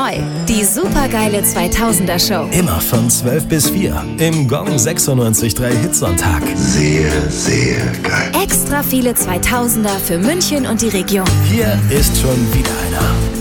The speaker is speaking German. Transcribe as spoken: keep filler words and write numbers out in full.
Neu, die supergeile zweitausender Show. Immer von zwölf bis vier im Gong sechsundneunzig Komma drei Hitsonntag. Sehr, sehr geil. Extra viele zweitausender für München und die Region. Hier ist schon wieder einer.